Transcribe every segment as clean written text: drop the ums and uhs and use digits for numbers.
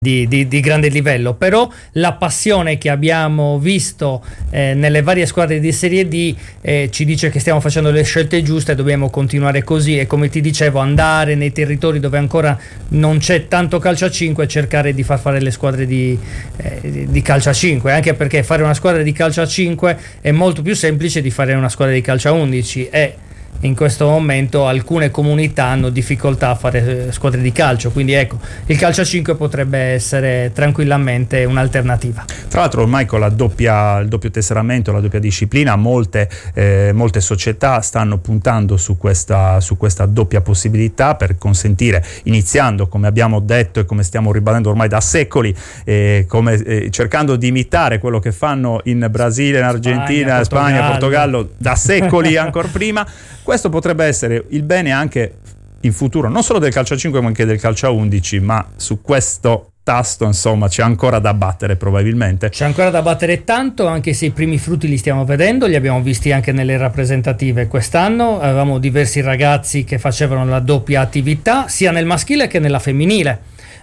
di grande livello, però la passione che abbiamo visto nelle varie squadre di Serie D ci dice che stiamo facendo le scelte giuste e dobbiamo continuare così, e come ti dicevo, andare nei territori dove ancora non c'è tanto calcio a 5 e cercare di far fare le squadre di calcio a 5, anche perché fare una squadra di calcio a 5 è molto più semplice di fare una squadra di calcio a 11, e in questo momento alcune comunità hanno difficoltà a fare squadre di calcio, quindi ecco, il calcio a 5 potrebbe essere tranquillamente un'alternativa. Tra l'altro ormai con il doppio tesseramento, la doppia disciplina, molte società stanno puntando su questa doppia possibilità per consentire, iniziando come abbiamo detto e come stiamo ribadendo ormai da secoli, cercando di imitare quello che fanno in Brasile, in Argentina, Spagna, Portogallo da secoli ancora prima. Questo potrebbe essere il bene anche in futuro, non solo del calcio a 5 ma anche del calcio a 11, ma su questo tasto insomma c'è ancora da battere, probabilmente. C'è ancora da battere tanto, anche se i primi frutti li stiamo vedendo, li abbiamo visti anche nelle rappresentative quest'anno. Avevamo diversi ragazzi che facevano la doppia attività sia nel maschile che nella femminile.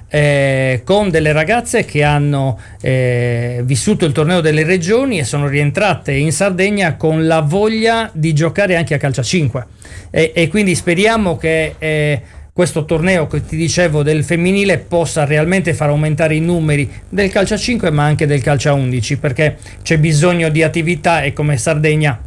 Con delle ragazze che hanno vissuto il torneo delle regioni e sono rientrate in Sardegna con la voglia di giocare anche a calcio a 5, e quindi speriamo che questo torneo che ti dicevo del femminile possa realmente far aumentare i numeri del calcio a 5 ma anche del calcio a 11, perché c'è bisogno di attività, e come Sardegna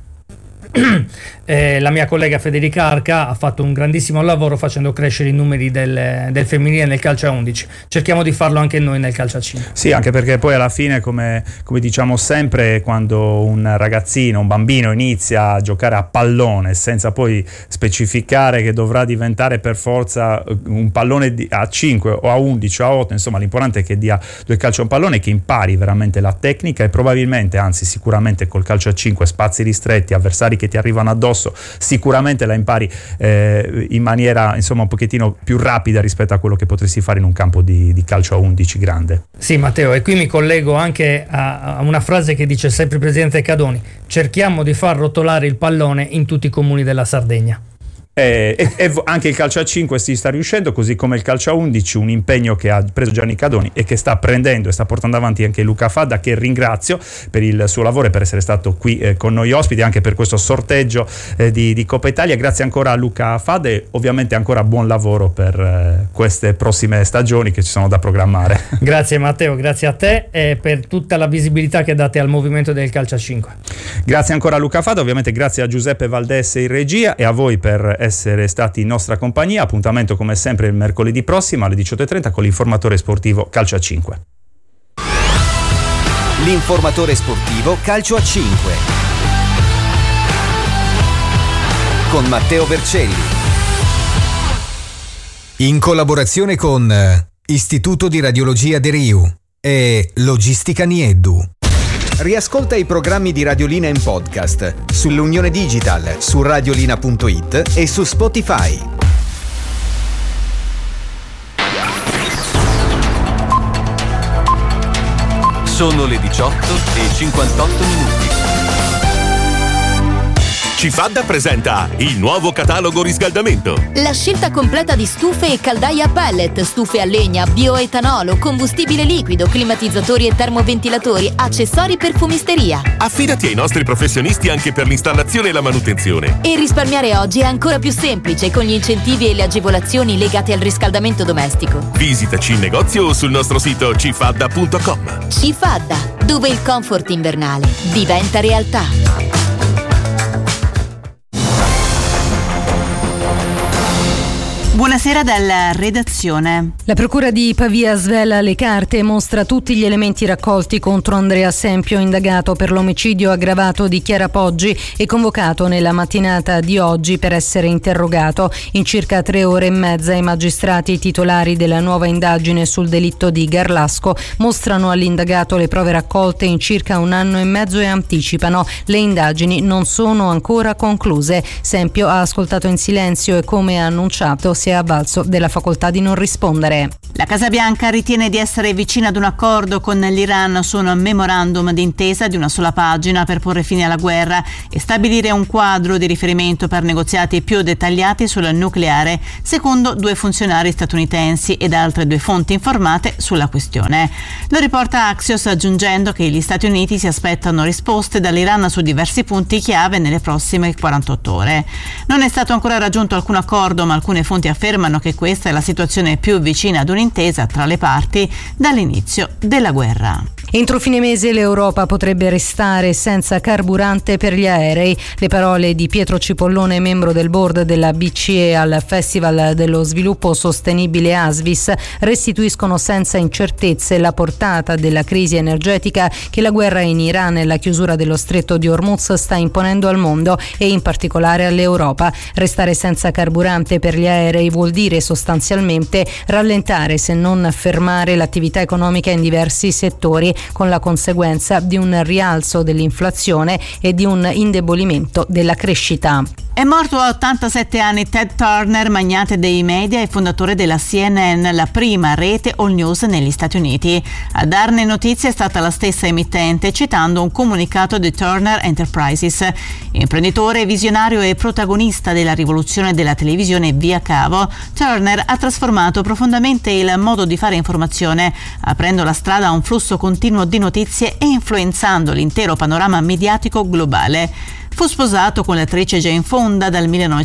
la mia collega Federica Arca ha fatto un grandissimo lavoro facendo crescere i numeri del femminile nel calcio a 11. Cerchiamo di farlo anche noi nel calcio a 5. Sì, anche perché poi alla fine, come diciamo sempre, quando un ragazzino, un bambino inizia a giocare a pallone senza poi specificare che dovrà diventare per forza un pallone a 5 o a 11 o a 8, insomma l'importante è che dia due calci a un pallone, che impari veramente la tecnica, e probabilmente, anzi sicuramente col calcio a 5 spazi ristretti, avversari che ti arrivano addosso, sicuramente la impari in maniera insomma un pochettino più rapida rispetto a quello che potresti fare in un campo di calcio a 11 grande. Sì, Matteo, e qui mi collego anche a una frase che dice sempre il presidente Cadoni: cerchiamo di far rotolare il pallone in tutti i comuni della Sardegna. E anche il calcio a 5 si sta riuscendo, così come il calcio a 11, un impegno che ha preso Gianni Cadoni e che sta prendendo e sta portando avanti anche Luca Fadda, che ringrazio per il suo lavoro e per essere stato qui con noi ospiti, anche per questo sorteggio di Coppa Italia. Grazie ancora a Luca Fadda e ovviamente ancora buon lavoro per queste prossime stagioni che ci sono da programmare. Grazie Matteo, grazie a te e per tutta la visibilità che date al movimento del calcio a 5. Grazie ancora a Luca Fadda, ovviamente grazie a Giuseppe Valdesse in regia e a voi per essere stati in nostra compagnia. Appuntamento come sempre il mercoledì prossimo alle 18:30 con l'informatore sportivo Calcio a 5. L'informatore sportivo Calcio a 5 con Matteo Vercelli, in collaborazione con Istituto di Radiologia De Riu e Logistica Nieddu. Riascolta i programmi di Radiolina in podcast sull'Unione Digital, su radiolina.it e su Spotify. Sono le 18:58. Cifadda presenta il nuovo catalogo riscaldamento. La scelta completa di stufe e caldaie a pellet, stufe a legna, bioetanolo, combustibile liquido, climatizzatori e termoventilatori, accessori per fumisteria. Affidati ai nostri professionisti anche per l'installazione e la manutenzione. E risparmiare oggi è ancora più semplice con gli incentivi e le agevolazioni legate al riscaldamento domestico. Visitaci in negozio o sul nostro sito cifadda.com. Cifadda, dove il comfort invernale diventa realtà. Buonasera dalla redazione. La procura di Pavia svela le carte e mostra tutti gli elementi raccolti contro Andrea Sempio, indagato per l'omicidio aggravato di Chiara Poggi e convocato nella mattinata di oggi per essere interrogato. In circa 3 ore e mezza i magistrati titolari della nuova indagine sul delitto di Garlasco mostrano all'indagato le prove raccolte in circa 1 anno e mezzo e anticipano: le indagini non sono ancora concluse. Sempio ha ascoltato in silenzio e, come ha annunciato, si è si è avvalso della facoltà di non rispondere. La Casa Bianca ritiene di essere vicina ad un accordo con l'Iran su un memorandum d'intesa di una sola pagina per porre fine alla guerra e stabilire un quadro di riferimento per negoziati più dettagliati sul nucleare, secondo 2 funzionari statunitensi ed altre 2 fonti informate sulla questione. Lo riporta Axios, aggiungendo che gli Stati Uniti si aspettano risposte dall'Iran su diversi punti chiave nelle prossime 48 ore. Non è stato ancora raggiunto alcun accordo, ma alcune fonti affermano che questa è la situazione più vicina ad un'intesa tra le parti dall'inizio della guerra. Entro fine mese l'Europa potrebbe restare senza carburante per gli aerei. Le parole di Pietro Cipollone, membro del board della BCE al Festival dello Sviluppo Sostenibile ASVIS, restituiscono senza incertezze la portata della crisi energetica che la guerra in Iran e la chiusura dello stretto di Hormuz sta imponendo al mondo e in particolare all'Europa. Restare senza carburante per gli aerei vuol dire sostanzialmente rallentare, se non fermare, l'attività economica in diversi settori, con la conseguenza di un rialzo dell'inflazione e di un indebolimento della crescita. È morto a 87 anni Ted Turner, magnate dei media e fondatore della CNN, la prima rete all news negli Stati Uniti. A darne notizia è stata la stessa emittente, citando un comunicato di Turner Enterprises. Imprenditore, visionario e protagonista della rivoluzione della televisione via cavo, Turner ha trasformato profondamente il modo di fare informazione, aprendo la strada a un flusso continuo di notizie e influenzando l'intero panorama mediatico globale. Fu sposato con l'attrice Jane Fonda dal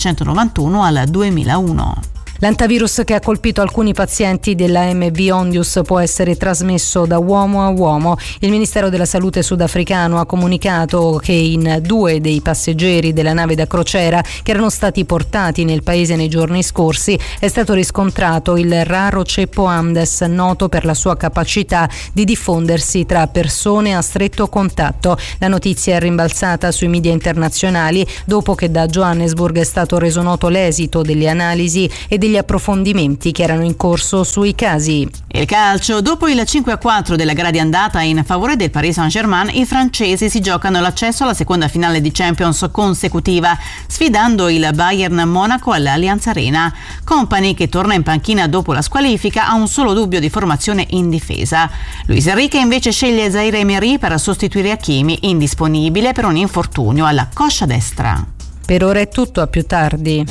1991 al 2001. L'antivirus che ha colpito alcuni pazienti della MV Ondius può essere trasmesso da uomo a uomo. Il Ministero della Salute sudafricano ha comunicato che in 2 dei passeggeri della nave da crociera che erano stati portati nel paese nei giorni scorsi è stato riscontrato il raro ceppo Amdes, noto per la sua capacità di diffondersi tra persone a stretto contatto. La notizia è rimbalzata sui media internazionali dopo che da Johannesburg è stato reso noto l'esito delle analisi e degli approfondimenti che erano in corso sui casi. Il calcio: dopo il 5-4 della gara di andata in favore del Paris Saint-Germain, i francesi si giocano l'accesso alla seconda finale di Champions consecutiva, sfidando il Bayern Monaco all'Allianz Arena. Kompany, che torna in panchina dopo la squalifica, ha un solo dubbio di formazione in difesa. Luis Enrique invece sceglie Zaire Emery per sostituire Hakimi, indisponibile per un infortunio alla coscia destra. Per ora è tutto, a più tardi.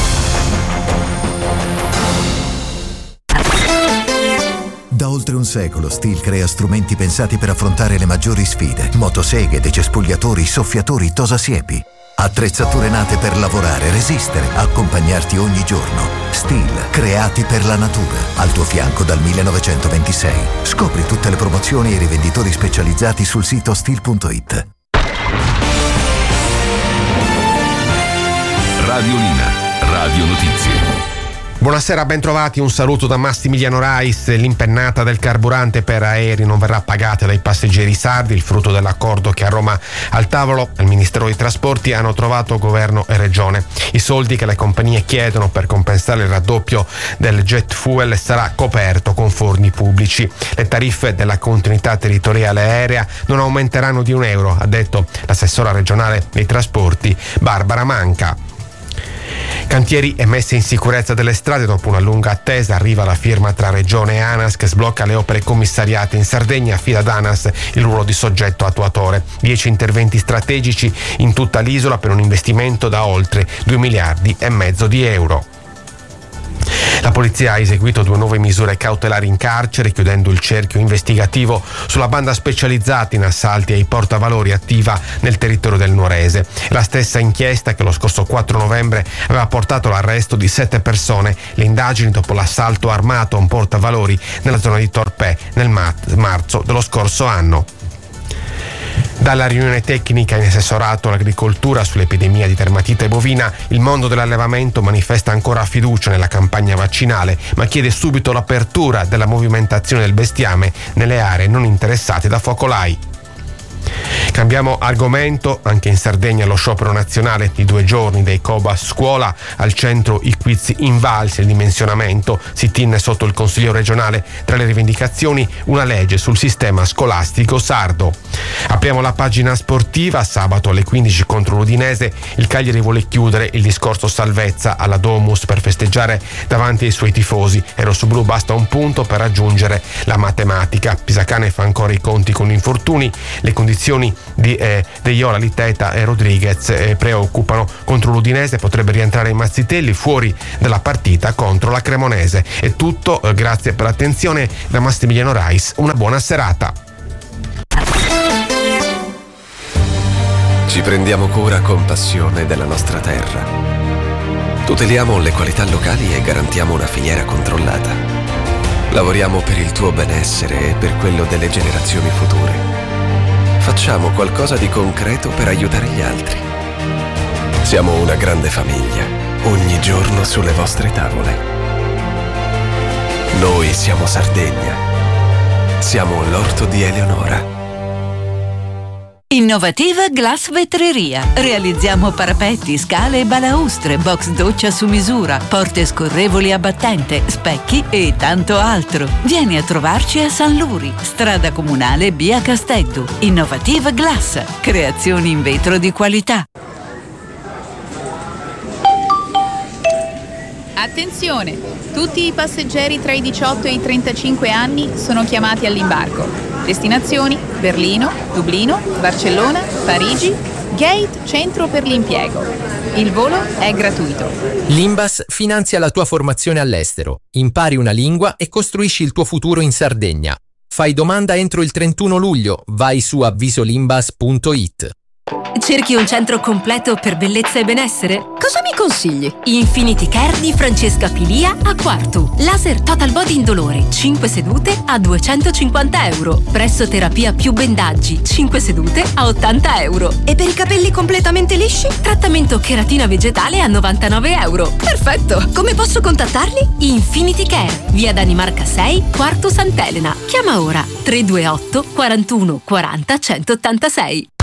Da oltre un secolo Stihl crea strumenti pensati per affrontare le maggiori sfide: motoseghe, decespugliatori, soffiatori, tosasiepi. Attrezzature nate per lavorare, resistere, accompagnarti ogni giorno. Stihl, creati per la natura. Al tuo fianco dal 1926. Scopri tutte le promozioni e i rivenditori specializzati sul sito stihl.it. Radiolina, Radio Notizie. Buonasera, bentrovati, un saluto da Massimiliano Rais. L'impennata del carburante per aerei non verrà pagata dai passeggeri sardi, il frutto dell'accordo che a Roma al tavolo al Ministero dei Trasporti hanno trovato governo e regione. I soldi che le compagnie chiedono per compensare il raddoppio del jet fuel sarà coperto con fondi pubblici. Le tariffe della continuità territoriale aerea non aumenteranno di €1, ha detto l'assessora regionale dei trasporti Barbara Manca. Cantieri e messa in sicurezza delle strade. Dopo una lunga attesa arriva la firma tra Regione e ANAS che sblocca le opere commissariate in Sardegna, affida ad ANAS il ruolo di soggetto attuatore. 10 interventi strategici in tutta l'isola per un investimento da oltre 2,5 miliardi di euro. La polizia ha eseguito 2 nuove misure cautelari in carcere, chiudendo il cerchio investigativo sulla banda specializzata in assalti ai portavalori attiva nel territorio del Nuorese. La stessa inchiesta che lo scorso 4 novembre aveva portato all'arresto di 7 persone. Le indagini dopo l'assalto armato a un portavalori nella zona di Torpè nel marzo dello scorso anno. Dalla riunione tecnica in assessorato all'agricoltura sull'epidemia di dermatite bovina, il mondo dell'allevamento manifesta ancora fiducia nella campagna vaccinale, ma chiede subito l'apertura della movimentazione del bestiame nelle aree non interessate da focolai. Cambiamo argomento. Anche in Sardegna lo sciopero nazionale di 2 giorni dei Cobas Scuola, al centro i quiz invalsi e il dimensionamento. Sit-in sotto il Consiglio regionale, tra le rivendicazioni una legge sul sistema scolastico sardo. Apriamo la pagina sportiva. Sabato alle 15 contro l'Udinese il Cagliari vuole chiudere il discorso salvezza alla Domus per festeggiare davanti ai suoi tifosi. Ai rossoblu basta un punto per raggiungere la matematica. Pisacane fa ancora i conti con gli infortuni. Le condizioni di De Iola, Liteta e Rodriguez preoccupano. Contro l'Udinese potrebbe rientrare in Mazzitelli, fuori dalla partita contro la Cremonese. È tutto, grazie per l'attenzione da Massimiliano Rais, una buona serata. Ci prendiamo cura con passione della nostra terra. Tuteliamo le qualità locali e garantiamo una filiera controllata. Lavoriamo per il tuo benessere e per quello delle generazioni future. Facciamo qualcosa di concreto per aiutare gli altri. Siamo una grande famiglia, ogni giorno sulle vostre tavole. Noi siamo Sardegna. Siamo l'orto di Eleonora. Innovativa Glass Vetreria. Realizziamo parapetti, scale e balaustre, box doccia su misura, porte scorrevoli a battente, specchi e tanto altro. Vieni a trovarci a San Luri, strada comunale via Castello. Innovativa Glass. Creazioni in vetro di qualità. Attenzione! Tutti i passeggeri tra i 18 e i 35 anni sono chiamati all'imbarco. Destinazioni: Berlino, Dublino, Barcellona, Parigi, Gate Centro per l'Impiego. Il volo è gratuito. L'Imbas finanzia la tua formazione all'estero. Impari una lingua e costruisci il tuo futuro in Sardegna. Fai domanda entro il 31 luglio. Vai su avvisolimbas.it. Cerchi un centro completo per bellezza e benessere? Cosa mi consigli? Infinity Care di Francesca Pilia a Quartu. Laser Total Body Indolore, 5 sedute a €250. Pressoterapia più bendaggi, 5 sedute a €80. E per i capelli completamente lisci? Trattamento cheratina vegetale a €99. Perfetto! Come posso contattarli? Infinity Care, via Danimarca 6, Quartu Sant'Elena. Chiama ora 328 41 40 186.